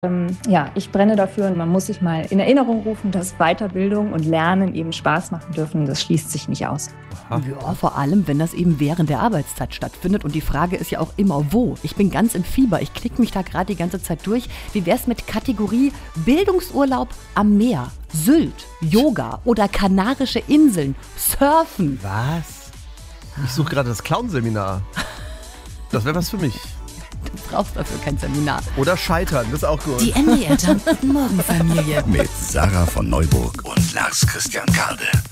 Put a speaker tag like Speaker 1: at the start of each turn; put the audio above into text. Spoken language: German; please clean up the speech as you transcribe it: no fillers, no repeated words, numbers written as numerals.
Speaker 1: Ja, ich brenne dafür und man muss sich mal in Erinnerung rufen, dass Weiterbildung und Lernen eben Spaß machen dürfen. Das schließt sich nicht aus.
Speaker 2: Ja, vor allem, wenn das eben während der Arbeitszeit stattfindet. Und die Frage ist ja auch immer, wo. Ich bin ganz im Fieber. Ich klicke mich da gerade die ganze Zeit durch. Wie wär's mit Kategorie Bildungsurlaub am Meer, Sylt, Yoga oder Kanarische Inseln, Surfen?
Speaker 3: Was? Ich suche gerade das Clown-Seminar. Das wäre was für mich.
Speaker 2: Du brauchst dafür kein Seminar.
Speaker 3: Oder Scheitern, das ist auch gut.
Speaker 4: Die NDR Guten Morgen Familie mit Sarah von Neuburg und Lars Christian Kade.